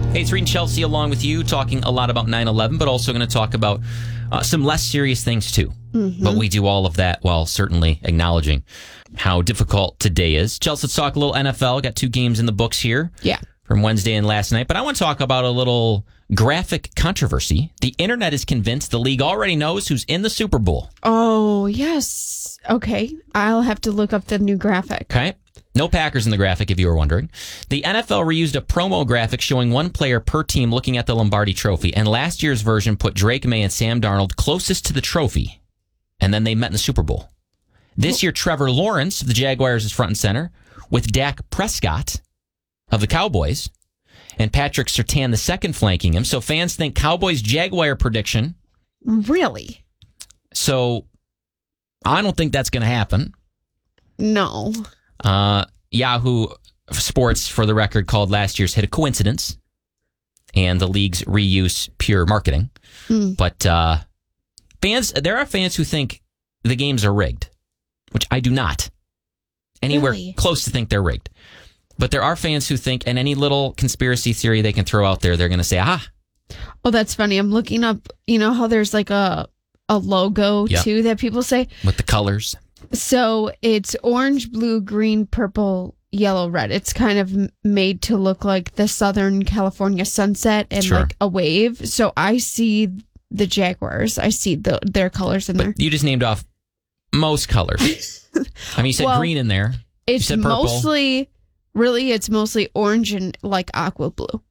Hey, it's Reed and Chelsea along with you, talking a lot about 9/11, but also going to talk about some less serious things too. But we do all of that while certainly acknowledging how difficult today is. Chelsea, let's talk a little NFL. Got 2 games in the books here. Yeah. From Wednesday and last night. But I want to talk about a little graphic controversy. The internet is convinced the league already knows who's in the Super Bowl. Oh, yes. Okay. I'll have to look up the new graphic. Okay. No Packers in the graphic, if you were wondering. The NFL reused a promo graphic showing one player per team looking at the Lombardi Trophy, and last year's version put Drake May and Sam Darnold closest to the trophy, and then they met in the Super Bowl. This year, Trevor Lawrence of the Jaguars is front and center, with Dak Prescott of the Cowboys, and Patrick Surtain II flanking him. So fans think Cowboys-Jaguar prediction. Really? So I don't think that's going to happen. No. Yahoo Sports, for the record, called last year's hit a coincidence and the league's reuse pure marketing. But there are fans who think the games are rigged, which I do not anywhere close to think they're rigged. But there are fans who think, and any little conspiracy theory they can throw out there, they're going to say, Oh, that's funny. I'm looking up, you know how there's like a logo too that people say? With the colors. So it's orange, blue, green, purple, yellow, red. It's kind of made to look like the Southern California sunset and like a wave. So I see the Jaguars. I see their colors in there. You just named off most colors. I mean, you said green in there. It's you said purple. It's mostly orange and like aqua blue.